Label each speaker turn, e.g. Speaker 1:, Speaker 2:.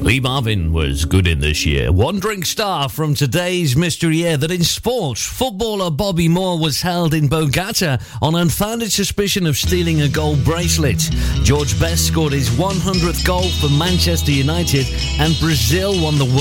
Speaker 1: Lee Marvin was good in this year. Wandering star from today's mystery year that in sport, footballer Bobby Moore was held in Bogota on unfounded suspicion of stealing a gold bracelet. George Best scored his 100th goal for Manchester United, and Brazil won the